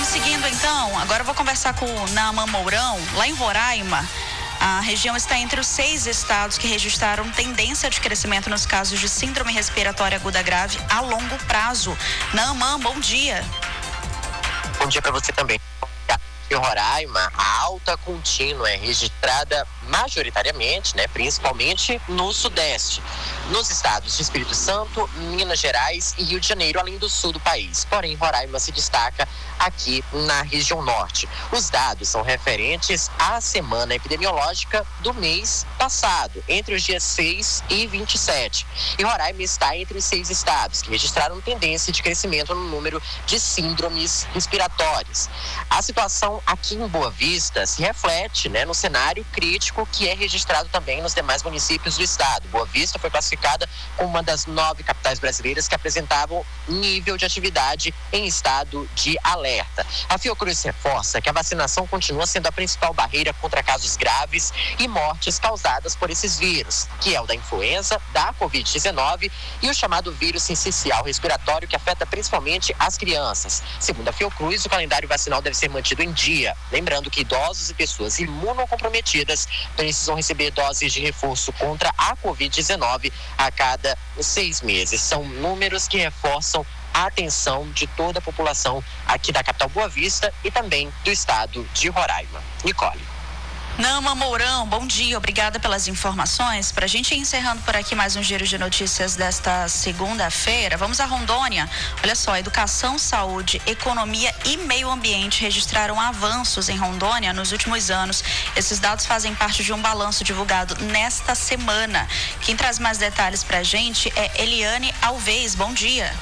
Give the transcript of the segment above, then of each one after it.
Vamos seguindo então. Agora eu vou conversar com o Naaman Mourão, lá em Roraima. A região está entre os 6 estados que registraram tendência de crescimento nos casos de síndrome respiratória aguda grave a longo prazo. Naaman, bom dia. Bom dia para você também. Em Roraima, a alta contínua é registrada majoritariamente, principalmente no Sudeste, nos estados de Espírito Santo, Minas Gerais e Rio de Janeiro, além do sul do país. Porém, Roraima se destaca aqui na região norte. Os dados são referentes à semana epidemiológica do mês passado, entre os dias 6 e 27. E Roraima está entre os 6 estados que registraram tendência de crescimento no número de síndromes respiratórias. A situação aqui em Boa Vista se reflete, no cenário crítico que é registrado também nos demais municípios do estado. Boa Vista foi classificada como uma das 9 capitais brasileiras que apresentavam nível de atividade em estado de alerta. A Fiocruz reforça que a vacinação continua sendo a principal barreira contra casos graves e mortes causadas por esses vírus, que é o da influenza, da Covid-19 e o chamado vírus sincicial respiratório, que afeta principalmente as crianças. Segundo a Fiocruz, o calendário vacinal deve ser mantido em dia. Lembrando que idosos e pessoas imunocomprometidas precisam receber doses de reforço contra a Covid-19 a cada 6 meses. São números que reforçam a atenção de toda a população aqui da capital Boa Vista e também do estado de Roraima. Nicole. Naaman Mourão, bom dia, obrigada pelas informações. Para a gente ir encerrando por aqui mais um giro de notícias desta segunda-feira, vamos a Rondônia. Olha só, educação, saúde, economia e meio ambiente registraram avanços em Rondônia nos últimos anos. Esses dados fazem parte de um balanço divulgado nesta semana. Quem traz mais detalhes para a gente é Eliane Alves, bom dia.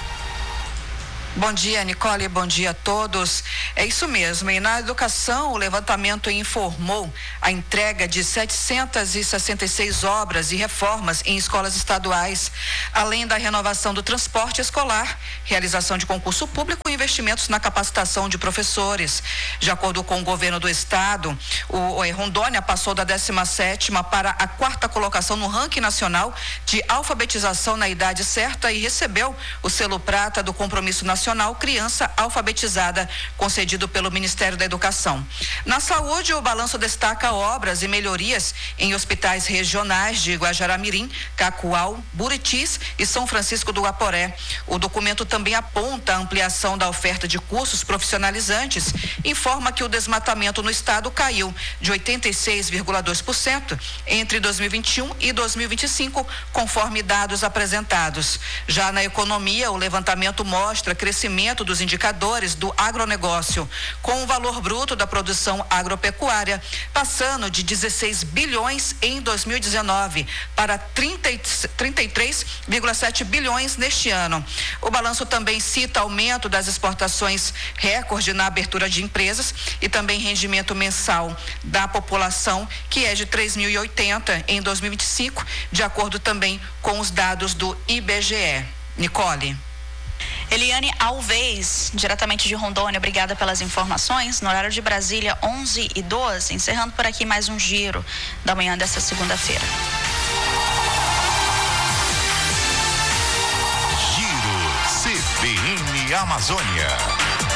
Bom dia, Nicole, bom dia a todos. É isso mesmo, e na educação o levantamento informou a entrega de 766 obras e reformas em escolas estaduais, além da renovação do transporte escolar, realização de concurso público e investimentos na capacitação de professores. De acordo com o governo do estado, Rondônia passou da 17ª para a 4ª colocação no ranking nacional de alfabetização na idade certa e recebeu o selo prata do Compromisso Nacional Criança Alfabetizada, concedido pelo Ministério da Educação. Na saúde, o balanço destaca obras e melhorias em hospitais regionais de Guajará-Mirim, Cacoal, Buritis e São Francisco do Guaporé. O documento também aponta a ampliação da oferta de cursos profissionalizantes, informa que o desmatamento no estado caiu de 86,2% entre 2021 e 2025, conforme dados apresentados. Já na economia, o levantamento mostra crescimento dos indicadores do agronegócio, com o valor bruto da produção agropecuária passando de 16 bilhões em 2019 para 33,7 bilhões neste ano. O balanço também cita aumento das exportações recorde na abertura de empresas e também rendimento mensal da população, que é de 3.080 em 2025, de acordo também com os dados do IBGE. Nicole. Eliane Alves, diretamente de Rondônia, obrigada pelas informações. No horário de Brasília, 11h12, encerrando por aqui mais um giro da manhã desta segunda-feira. Giro CBN Amazônia.